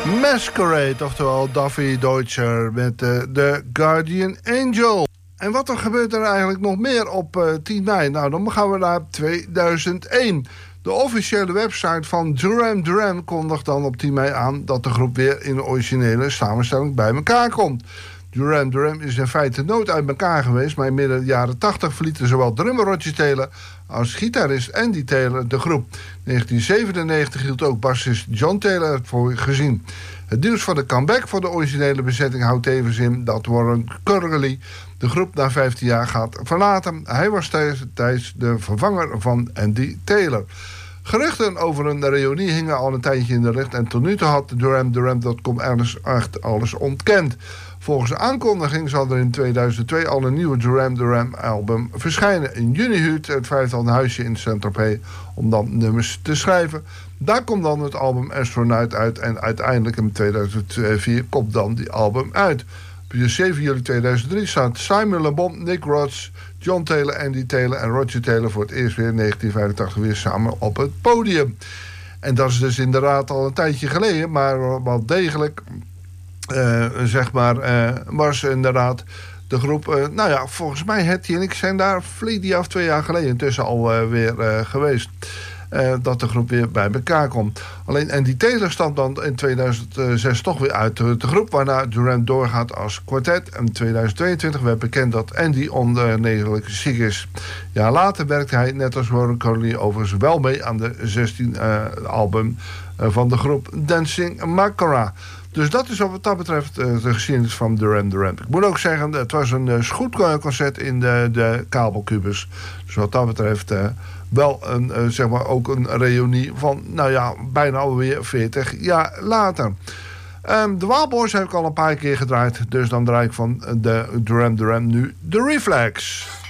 Masquerade, oftewel Duffy Deutscher met The Guardian Angel. En wat er gebeurt er eigenlijk nog meer op 10 mei? Nou, dan gaan we naar 2001. De officiële website van Duran Duran kondigt dan op 10 mei aan dat de groep weer in de originele samenstelling bij elkaar komt. Duran Duran is in feite nooit uit elkaar geweest, maar in midden jaren 80 verlieten zowel drummer Roger Taylor als gitarist Andy Taylor de groep. In 1997 hield ook bassist John Taylor het voor gezien. Het nieuws van de comeback voor de originele bezetting houdt tevens in dat Warren Curley de groep na 15 jaar gaat verlaten. Hij was tijdens de vervanger van Andy Taylor. Geruchten over een reunie hingen al een tijdje in de lucht en tot nu toe had Duran.com echt alles ontkend. Volgens de aankondiging zal er in 2002 al een nieuwe Duran Duran album verschijnen. In juni huurt het vijftal een huisje in Saint-Tropez om dan nummers te schrijven. Daar komt dan het album Astronaut uit en uiteindelijk in 2004 komt dan die album uit. Op 7 juli 2003 staat Simon Le Bon, Nick Rhodes, John Taylor, Andy Taylor en Roger Taylor voor het eerst weer in 1985 weer samen op het podium. En dat is dus inderdaad al een tijdje geleden, maar wel degelijk was inderdaad de groep, volgens mij Hetty en ik zijn daar verleden of 2 jaar geleden intussen alweer geweest. Dat de groep weer bij elkaar komt. Alleen Andy Taylor stamt dan in 2006 toch weer uit de groep, waarna Duran doorgaat als kwartet. En in 2022 werd bekend dat Andy onneerlijk ziek is. Een jaar later werkte hij, net als Warren Curley, overigens wel mee aan de 16 album van de groep Dancing Macabre. Dus dat is wat dat betreft de geschiedenis van Duran Duran. Ik moet ook zeggen, het was een goed concert in de kabelkubus. Dus wat dat betreft wel ook een reunie van, bijna alweer 40 jaar later. De Wild Boys heb ik al een paar keer gedraaid. Dus dan draai ik van de Duran Duran nu de Reflex.